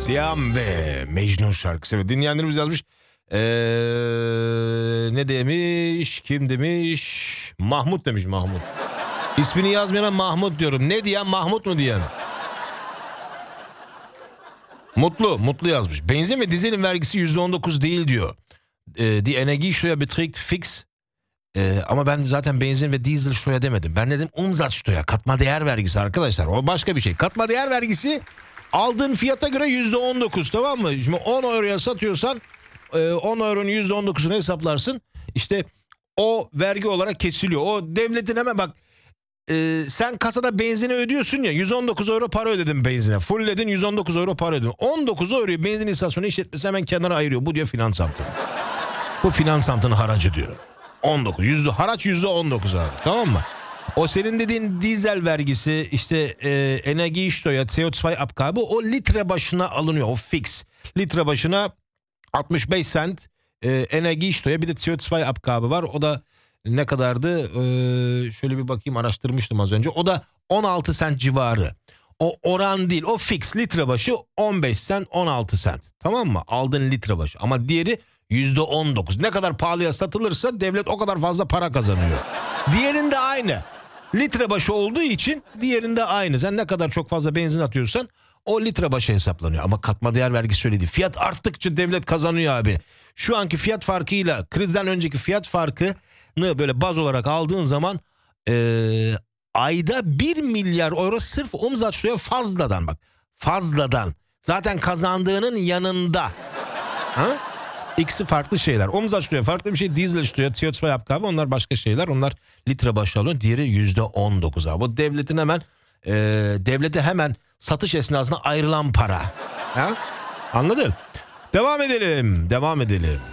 Siyam ve Mecnun şarkısı. Evet, dinleyenlerimiz yazmış. Ne demiş? Kim demiş? Mahmut demiş, Mahmut. İsmini yazmayana Mahmut diyorum. Ne diyen, Mahmut mu diyen? Mutlu yazmış. Benzin ve dizelin vergisi %19 değil diyor. Die Energiesteuer beträgt fix. Ama ben zaten benzin ve Dieselsteuer demedim. Ben dedim Umsatzsteuer, katma değer vergisi arkadaşlar. O başka bir şey. Katma değer vergisi aldığın fiyata göre %19, tamam mı? Şimdi 10 euroya satıyorsan 10 euronun %19'unu hesaplarsın. İşte o vergi olarak kesiliyor. O devletin hemen bak, sen kasada benzine ödüyorsun ya, 119 euro para ödedin benzine. Fullledin, 119 euro para ödedin. 19 euroyu benzin istasyonu işletmesi hemen kenara ayırıyor. Bu diyor Finansamt'ın. Bu Finansamt'ın haracı diyor. 19. Haraç %19 abi. Tamam mı? O senin dediğin dizel vergisi, işte Energiesteuer, CO2 Abgabe, o litre başına alınıyor. O fix. Litre başına 65 cent Energiesteuer, bir de CO2 Abgabe var. O da ne kadardı? Şöyle bir bakayım, araştırmıştım az önce. O da 16 cent civarı. O oran değil. O fix. Litre başı 15 cent, 16 cent. Tamam mı? Aldığın litre başı. Ama diğeri %19. Ne kadar pahalıya satılırsa devlet o kadar fazla para kazanıyor. Diğerinde aynı. Litre başı olduğu için diğerinde aynı. Sen ne kadar çok fazla benzin atıyorsan o litre başı hesaplanıyor. Ama katma değer vergisi söyledi. Fiyat arttıkça devlet kazanıyor abi. Şu anki fiyat farkıyla krizden önceki fiyat farkını böyle baz olarak aldığın zaman ayda 1 milyar euro sırf Umsatzsteuer fazladan, bak. Fazladan. Zaten kazandığının yanında. Ha? İkisi farklı şeyler. Umsatzsteuer farklı bir şey. Dieselsteuer, CO2 Abgabe, onlar başka şeyler. Onlar litre başı alıyor. Diğeri %19 abi. Bu devletin hemen devlete hemen satış esnasında ayrılan para. Ha? Anladın? Devam edelim.